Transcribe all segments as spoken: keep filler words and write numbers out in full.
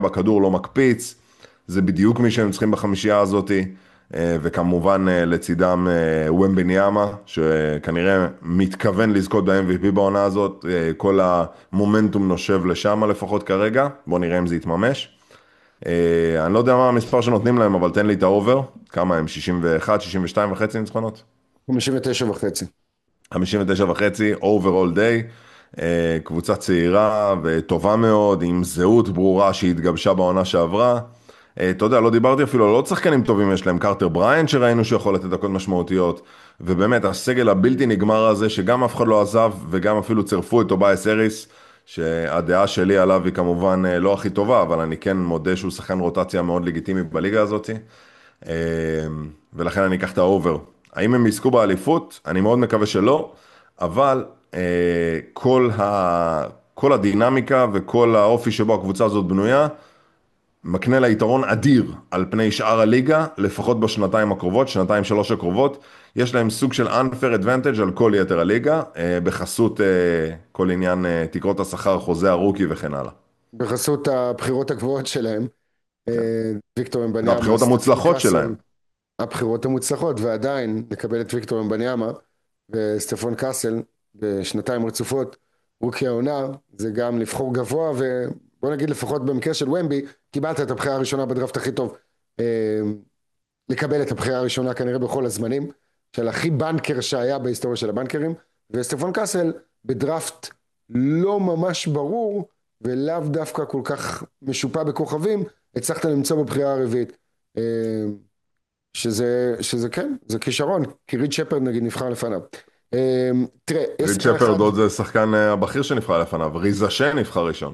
בכדור לא מקפיץ, זה בדיוק מי שהם צריכים בחמישייה הזאת, אה, וכמובן אה, לצידם אה, ומבניאמה, שכנראה מתכוון לזכות ב-אם וי פי בעונה הזאת, אה, כל המומנטום נושב לשם לפחות כרגע, בוא נראה אם זה יתממש. אה, אני לא יודע מה המספר שנותנים להם, אבל תן לי את האובר, כמה הם? שישים ואחת, שישים ושתיים וחצי ניצחונות? חמישים ותשע וחצי. חמישים ותשע וחצי, overall day, אה, קבוצה צעירה וטובה מאוד, עם זהות ברורה שהתגבשה בעונה שעברה. אה, אתה יודע, לא דיברתי אפילו על עוד שחקנים טובים, יש להם קרטר בריינט שראינו שיכול לתת דקות משמעותיות, ובאמת הסגל הבלתי נגמר הזה, שגם אף אחד לא עזב, וגם אפילו צירפו את טובייס אריס, שהדעה שלי עליו היא כמובן אה, לא הכי טובה, אבל אני כן מודה שהוא שחקן רוטציה מאוד לגיטימי בליגה הזאת. אה, ולכן אני אקח את האובר. האם הם יזכו באליפות? אני מאוד מקווה שלא, אבל אה, כל ה... כל הדינמיקה וכל האופי שבו הקבוצה הזאת בנויה, מקנה לה יתרון אדיר על פני שאר הליגה, לפחות בשנתיים הקרובות, שנתיים שלוש הקרובות. יש להם סוג של unfair advantage על כל יתר הליגה, אה, בחסות אה, כל עניין אה, תקרות השכר, חוזה הרוקי וכן הלאה. בחסות הבחירות הגבוהות שלהם, כן. אה, ויקטור אמבניאמה, והבחירות סטפון המוצלחות שלהם. קאסל, הבחירות המוצלחות, ועדיין לקבל את ויקטור אמבניאמה וסטפון קאסל בשנתיים רצופות, רוקי העונה, זה גם לבחור גבוה, ובוא נגיד לפחות במקרה של ומבי, קיבלת את הבחירה הראשונה בדראפט הכי טוב, אה, לקבל את הבחירה הראשונה כנראה בכל הזמנים, של הכי בנקר שהיה בהיסטוריה של הבנקרים, וסטפון קאסל בדראפט לא ממש ברור, ולאו דווקא כל כך משופע בכוכבים, הצלחת למצוא בבחירה הרביעית. אה, שזה, שזה כן, זה כישרון, כי ריד שפרד נגיד נבחר לפניו. אה, תראה, יש ריד שחקן אחד, שפרד עוד זה שחקן אה, הבכיר שנבחר לפניו, ריזה שן נבחר ראשון.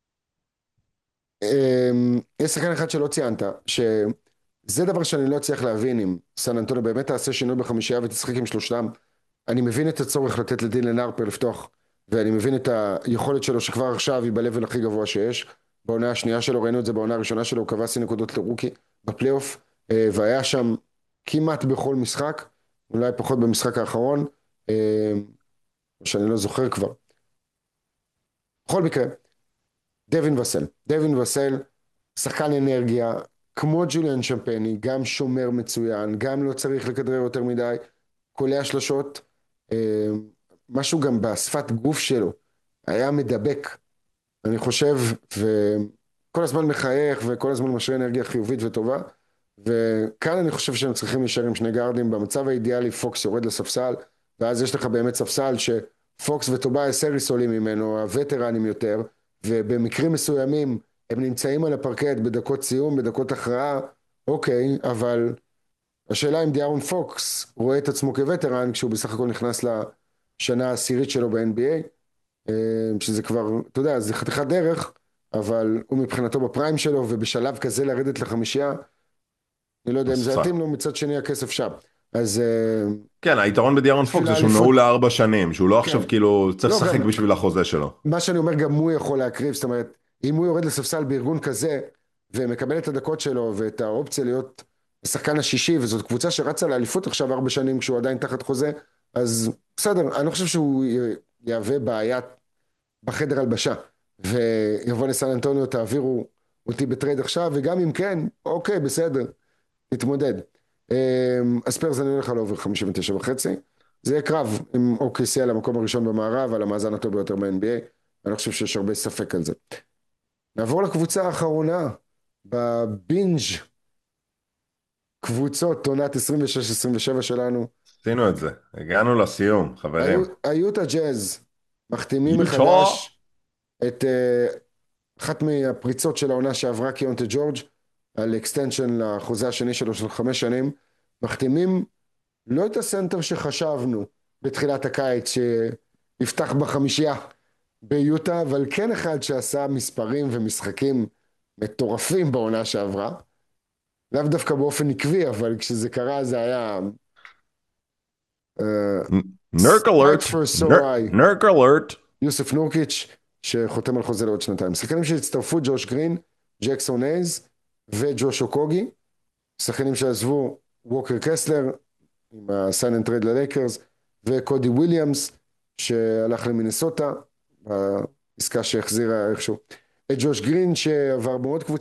אה, יש שחקן אחד שלא ציינת, שזה דבר שאני לא אצליח להבין אם סן אנטוניו באמת תעשה שינוי בחמישייה ותשחק עם שלושתם. אני מבין את הצורך לתת לדילן הרפר לפתוח, ואני מבין את היכולת שלו שכבר עכשיו היא בלבל הכי גבוה שיש. בעונה השנייה שלו, ראינו את זה בעונה הראשונה שלו, הוא קבע שיא נקודות לרוקי בפלייאוף, אה, והיה שם כמעט בכל משחק, אולי פחות במשחק האחרון, אה, שאני לא זוכר כבר. בכל מקרה, דווין וסל. דווין וסל, שחקן אנרגיה, כמו ג'וליאן שמפני, גם שומר מצוין, גם לא צריך לכדרר יותר מדי, קולע שלשות, אה, משהו גם בשפת גוף שלו, היה מדבק, אני חושב, וכל הזמן מחייך, וכל הזמן משרה אנרגיה חיובית וטובה, וכאן אני חושב שהם צריכים להישאר עם שני גארדים, במצב האידיאלי פוקס יורד לספסל, ואז יש לך באמת ספסל שפוקס וטובייס האריס עולים ממנו, הווטרנים יותר, ובמקרים מסוימים הם נמצאים על הפרקט בדקות סיום, בדקות הכרעה, אוקיי, אבל השאלה אם דיארון פוקס רואה את עצמו כווטרן, כשהוא בסך הכל נכנס לשנה העשירית שלו ב-אן בי איי, שזה כבר, אתה יודע, זה חתיכת דרך, אבל הוא מבחינתו בפריים שלו, ובשלב כזה לרדת לחמישייה, אני לא יודע אם זה בספסל. יתאים לו, מצד שני הכסף שם. אז אה, כן, היתרון בדיארון בשביל פוקס זה שהוא האליפות, נעול לארבע שנים, שהוא לא עכשיו כן. כאילו צריך לא, לשחק גם, בשביל החוזה שלו. מה שאני אומר, גם הוא יכול להקריב, זאת אומרת, אם הוא יורד לספסל בארגון כזה, ומקבל את הדקות שלו, ואת האופציה להיות השחקן השישי, וזאת קבוצה שרצה לאליפות עכשיו ארבע שנים, כשהוא עדיין תחת חוזה, אז בסדר, אני לא חושב שהוא י- יהווה בעיה בחדר הלבשה, ויבוא לסן אנטוניו, תעבירו אותי בטרייד עכשיו, וגם אם כן, אוקיי, בסדר, נתמודד. אמ, הספיירס אני הולך על אובר חמישים ותשע וחצי, זה יהיה קרב עם אוקיי-סי על המקום הראשון במערב, על המאזן הטוב ביותר ב-אן בי איי, אני לא חושב שיש הרבה ספק על זה. נעבור לקבוצה האחרונה, בבינג' קבוצות עונת עשרים ושש עשרים ושבע שלנו, עשינו את זה, הגענו לסיום, היו- חברים. היוטה ג'אז מחתימים יוטו! מחדש את אה, אחת מהפריצות של העונה שעברה, קיונטה ג'ורג', על אקסטנשן לחוזה השני שלו של חמש שנים, מחתימים לא את הסנטר שחשבנו בתחילת הקיץ שיפתח בחמישייה ביוטה, אבל כן אחד שעשה מספרים ומשחקים מטורפים בעונה שעברה, לאו דווקא באופן עקבי, אבל כשזה קרה זה היה נרק sight אלרט, for sore eye. נרק אלרט. יוסף נורקיץ' שחותם על חוזה לעוד שנתיים. שחקנים שהצטרפו, ג'וש גרין, ג'קסון אייז וג'וש אוקוגי, שחקנים שעזבו, ווקר קסלר עם הסיין אנד טרייד ללייקרס, וקודי וויליאמס שהלך למינסוטה, בעסקה שהחזירה איכשהו את ג'וש גרין שעבר מאוד קבוצה